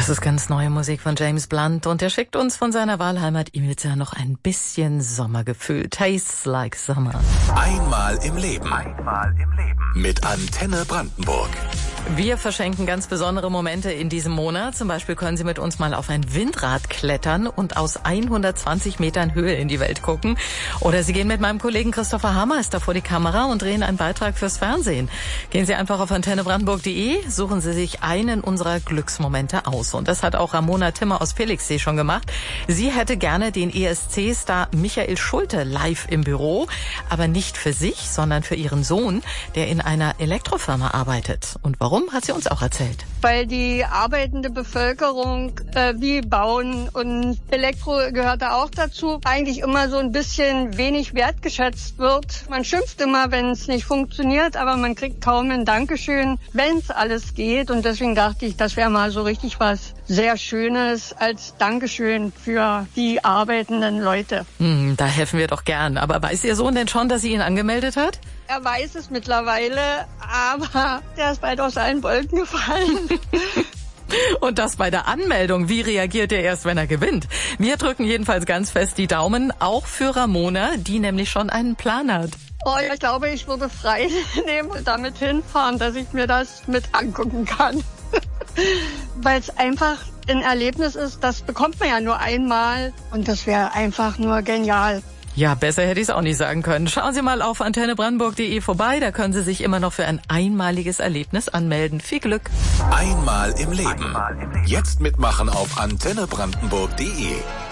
Das ist ganz neue Musik von James Blunt und er schickt uns von seiner Wahlheimat Ibiza noch ein bisschen Sommergefühl. Tastes like summer. Einmal im Leben. Mit Antenne Brandenburg. Wir verschenken ganz besondere Momente in diesem Monat. Zum Beispiel können Sie mit uns mal auf ein Windrad klettern und aus 120 Metern Höhe in die Welt gucken. Oder Sie gehen mit meinem Kollegen Christopher Hameister vor die Kamera und drehen einen Beitrag fürs Fernsehen. Gehen Sie einfach auf antennebrandenburg.de, suchen Sie sich einen unserer Glücksmomente aus. Und das hat auch Ramona Timmer aus Felixsee schon gemacht. Sie hätte gerne den ESC-Star Michael Schulte live im Büro. Aber nicht für sich, sondern für ihren Sohn, der in einer Elektrofirma arbeitet. Und warum, hat sie uns auch erzählt. Weil die arbeitende Bevölkerung wie Bauen und Elektro gehört da auch dazu, eigentlich immer so ein bisschen wenig wertgeschätzt wird. Man schimpft immer, wenn es nicht funktioniert, aber man kriegt kaum ein Dankeschön, wenn es alles geht. Und deswegen dachte ich, das wäre mal so richtig was sehr Schönes als Dankeschön für die arbeitenden Leute. Da helfen wir doch gern. Aber weiß Ihr Sohn denn schon, dass sie ihn angemeldet hat? Er weiß es mittlerweile, aber der ist bald aus allen Wolken gefallen. Und das bei der Anmeldung. Wie reagiert er erst, wenn er gewinnt? Wir drücken jedenfalls ganz fest die Daumen, auch für Ramona, die nämlich schon einen Plan hat. Oh, ich glaube, ich würde frei nehmen und damit hinfahren, dass ich mir das mit angucken kann. Weil es einfach ein Erlebnis ist, das bekommt man ja nur einmal und das wäre einfach nur genial. Ja, besser hätte ich es auch nicht sagen können. Schauen Sie mal auf antennebrandenburg.de vorbei, da können Sie sich immer noch für ein einmaliges Erlebnis anmelden. Viel Glück! Einmal im Leben. Jetzt mitmachen auf antennebrandenburg.de.